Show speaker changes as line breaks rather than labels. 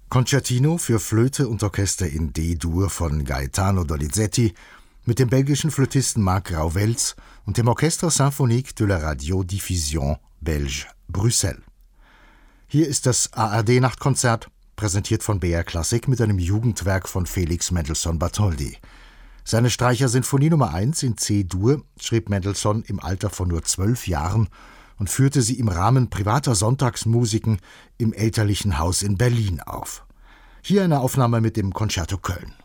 Concertino für Flöte und Orchester in D-Dur von Gaetano Donizetti mit dem belgischen Flötisten Marc Rauwels und dem Orchestre Symphonique de la Radio-Diffusion Belge Brüssel. Hier ist das ARD-Nachtkonzert, präsentiert von BR Klassik mit einem Jugendwerk von Felix Mendelssohn Bartholdy. Seine Streicher-Sinfonie Nummer 1 in C-Dur schrieb Mendelssohn im Alter von nur 12 Jahren und führte sie im Rahmen privater Sonntagsmusiken im elterlichen Haus in Berlin auf. Hier eine Aufnahme mit dem Concerto Köln.